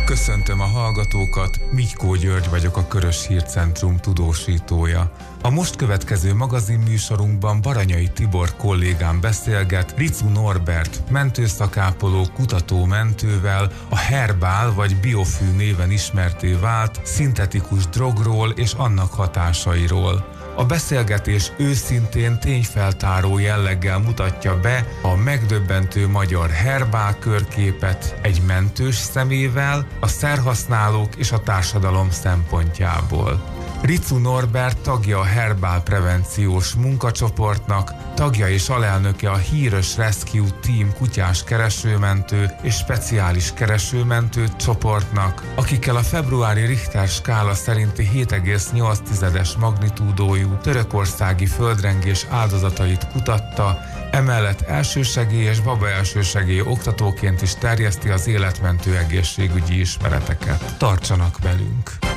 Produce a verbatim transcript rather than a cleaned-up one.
Köszöntöm a hallgatókat, Mikó György vagyok, a Körös Hírcentrum tudósítója. A most következő magazinműsorunkban Baranyai Tibor kollégám beszélget Riczú Norbert mentőszakápoló kutató-mentővel a Herbál vagy Biofű néven ismertté vált szintetikus drogról és annak hatásairól. A beszélgetés őszintén tényfeltáró jelleggel mutatja be a megdöbbentő magyar herbál körképet egy mentős szemével, a szerhasználók és a társadalom szempontjából. Riczú Norbert tagja a Herbál prevenciós munkacsoportnak, tagja és alelnöke a híres Rescue Team kutyás keresőmentő és speciális keresőmentő csoportnak, akikkel a februári Richter skála szerinti hét egész nyolc tizedes magnitúdójú törökországi földrengés áldozatait kutatta, emellett elsősegély és baba elsősegély oktatóként is terjeszti az életmentő egészségügyi ismereteket. Tartsanak velünk!